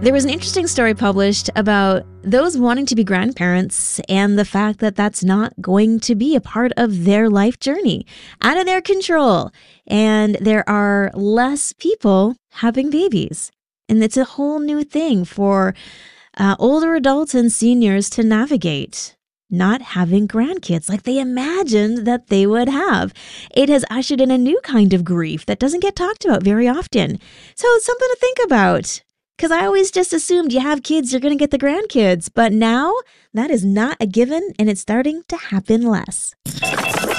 There was an interesting story published about those wanting to be grandparents and the fact that that's not going to be a part of their life journey, out of their control. And there are less people having babies. And it's a whole new thing for older adults and seniors to navigate, not having grandkids like they imagined that they would have. It has ushered in a new kind of grief that doesn't get talked about very often. So it's something to think about. Because I always just assumed you have kids, you're going to get the grandkids. But now that is not a given, and it's starting to happen less.